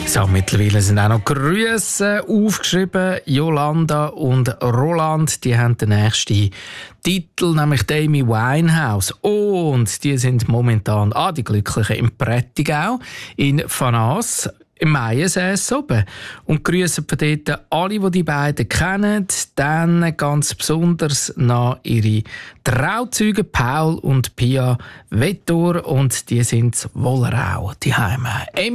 So, mittlerweile sind auch noch Grüße aufgeschrieben. Jolanda und Roland, die haben den nächsten Titel, nämlich Amy Winehouse. Und die sind momentan die Glücklichen im Prättigau, in Fanas, im Meiensäß oben. Und grüßen von dort alle, die beiden kennen. Dann ganz besonders noch ihre Trauzeugen Paul und Pia Vettor. Und die sind Wollerau, die Heime.